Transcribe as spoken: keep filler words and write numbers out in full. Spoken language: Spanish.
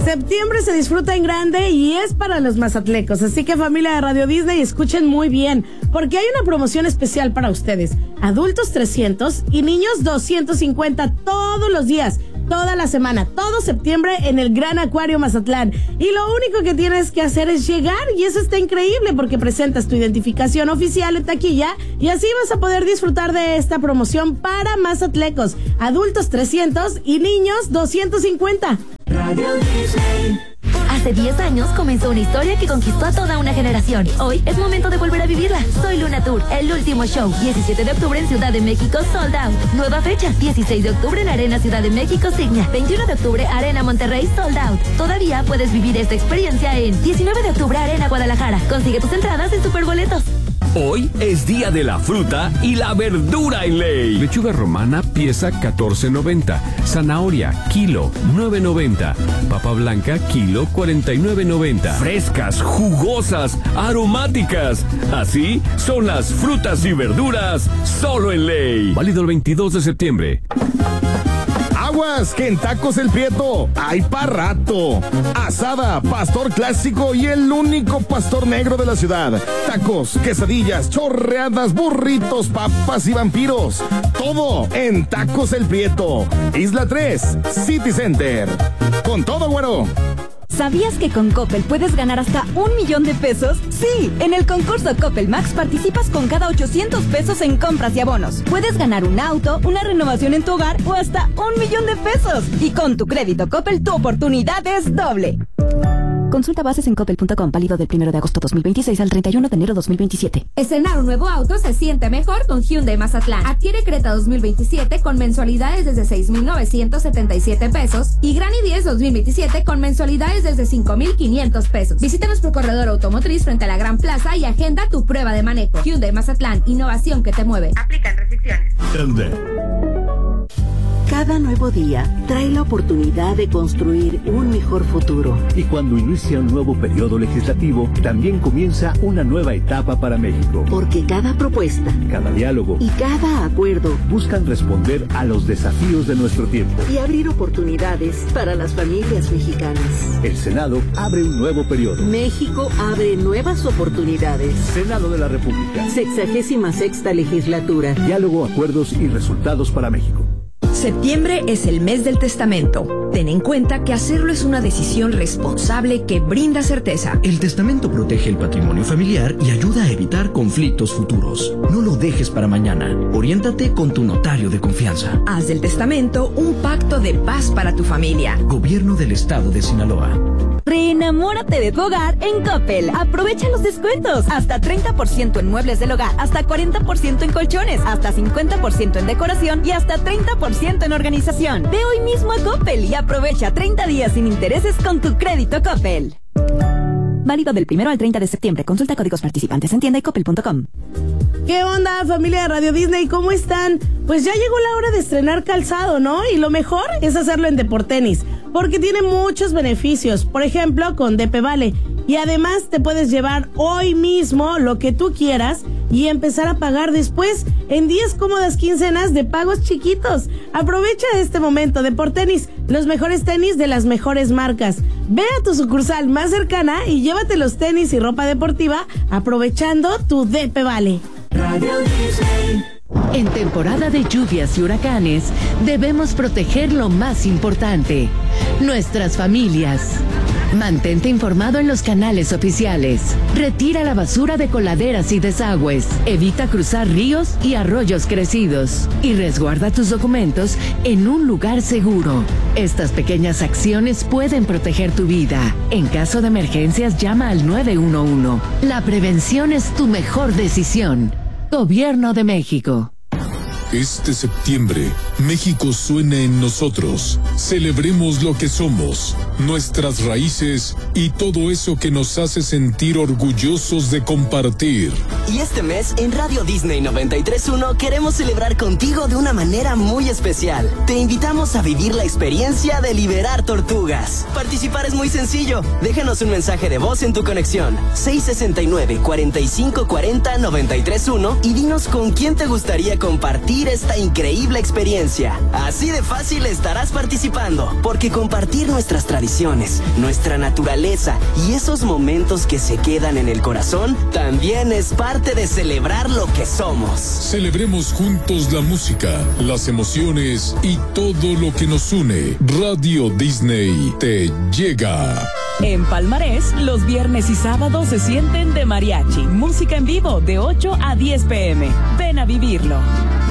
Septiembre se disfruta en grande y es para los mazatlecos, así que familia de Radio Disney, escuchen muy bien, porque hay una promoción especial para ustedes. Adultos trescientos y niños doscientos cincuenta todos los días, toda la semana, todo septiembre en el Gran Acuario Mazatlán. Y lo único que tienes que hacer es llegar, y eso está increíble porque presentas tu identificación oficial en taquilla y así vas a poder disfrutar de esta promoción para mazatlecos, adultos trescientos y niños doscientos cincuenta. Radio Disney. Hace diez años comenzó una historia que conquistó a toda una generación. Hoy es momento de volver a vivirla. Soy Luna Tour, el último show. diecisiete de octubre en Ciudad de México, sold out. Nueva fecha, dieciséis de octubre en Arena Ciudad de México, Signia. veintiuno de octubre, Arena Monterrey, sold out. Todavía puedes vivir esta experiencia en diecinueve de octubre, Arena Guadalajara. Consigue tus entradas en Superboletos. Hoy es día de la fruta y la verdura en Ley. Lechuga romana, pieza catorce noventa. Zanahoria, kilo nueve noventa. Papa blanca, kilo cuarenta y nueve noventa. Frescas, jugosas, aromáticas. Así son las frutas y verduras solo en Ley. Válido el veintidós de septiembre. Aguas, que en Tacos El Prieto hay pa' rato. Asada, pastor clásico y el único pastor negro de la ciudad. Tacos, quesadillas, chorreadas, burritos, papas y vampiros. Todo en Tacos El Prieto. Isla tres, City Center. Con todo, güero. ¿Sabías que con Coppel puedes ganar hasta un millón de pesos? Sí, en el concurso Coppel Max participas con cada ochocientos pesos en compras y abonos. Puedes ganar un auto, una renovación en tu hogar o hasta un millón de pesos. Y con tu crédito Coppel, tu oportunidad es doble. Consulta bases en coppel punto com, válido del primero de agosto dos mil veintiséis al treinta y uno de enero dos mil veintisiete. Estrenar un nuevo auto se siente mejor con Hyundai Mazatlán. Adquiere Creta dos mil veintisiete con mensualidades desde seis mil novecientos setenta y siete pesos y Granny diez dos mil veintisiete con mensualidades desde cinco mil quinientos pesos. Visita nuestro corredor automotriz frente a la Gran Plaza y agenda tu prueba de manejo. Hyundai Mazatlán, innovación que te mueve. Aplican restricciones. Cada nuevo día trae la oportunidad de construir un mejor futuro. Y cuando inicia un nuevo periodo legislativo, también comienza una nueva etapa para México. Porque cada propuesta, cada diálogo y cada acuerdo buscan responder a los desafíos de nuestro tiempo y abrir oportunidades para las familias mexicanas. El Senado abre un nuevo periodo. México abre nuevas oportunidades. Senado de la República. Sexagésima sexta legislatura. Diálogo, acuerdos y resultados para México. Septiembre es el mes del testamento. Ten en cuenta que hacerlo es una decisión responsable que brinda certeza. El testamento protege el patrimonio familiar y ayuda a evitar conflictos futuros. No lo dejes para mañana. Oriéntate con tu notario de confianza. Haz del testamento un pacto de paz para tu familia. Gobierno del Estado de Sinaloa. Reenamórate de tu hogar en Coppel. Aprovecha los descuentos. Hasta treinta por ciento en muebles del hogar, hasta cuarenta por ciento en colchones, hasta cincuenta por ciento en decoración y hasta treinta por ciento en organización. Ve hoy mismo a Coppel y aprovecha treinta días sin intereses con tu crédito Coppel. Válido del primero al treinta de septiembre. Consulta códigos participantes en tienda y coppel punto com. ¿Qué onda, familia de Radio Disney? ¿Cómo están? Pues ya llegó la hora de estrenar calzado, ¿no? Y lo mejor es hacerlo en Deportenis, porque tiene muchos beneficios. Por ejemplo, con D P Vale. Y además te puedes llevar hoy mismo lo que tú quieras y empezar a pagar después en diez cómodas quincenas de pagos chiquitos. Aprovecha este momento. Deportenis, los mejores tenis de las mejores marcas. Ve a tu sucursal más cercana y llévate los tenis y ropa deportiva aprovechando tu D P Vale. Radio Disney. En temporada de lluvias y huracanes, debemos proteger lo más importante, nuestras familias. Mantente informado en los canales oficiales. Retira la basura de coladeras y desagües. Evita cruzar ríos y arroyos crecidos. Y resguarda tus documentos en un lugar seguro. Estas pequeñas acciones pueden proteger tu vida. En caso de emergencias, llama al nueve uno uno. La prevención es tu mejor decisión. Gobierno de México. Este septiembre, México suena en nosotros. Celebremos lo que somos, nuestras raíces y todo eso que nos hace sentir orgullosos de compartir. Y este mes, en Radio Disney noventa y tres punto uno, queremos celebrar contigo de una manera muy especial. Te invitamos a vivir la experiencia de liberar tortugas. Participar es muy sencillo. Déjanos un mensaje de voz en tu conexión. seis sesenta y nueve, cuarenta y cinco cuarenta, noventa y tres punto uno y dinos con quién te gustaría compartir vivir esta increíble experiencia. Así de fácil estarás participando, porque compartir nuestras tradiciones, nuestra naturaleza y esos momentos que se quedan en el corazón también es parte de celebrar lo que somos. Celebremos juntos la música, las emociones y todo lo que nos une. Radio Disney te llega. En Palmarés, los viernes y sábados se sienten de mariachi. Música en vivo de ocho a diez pm. Ven a vivirlo.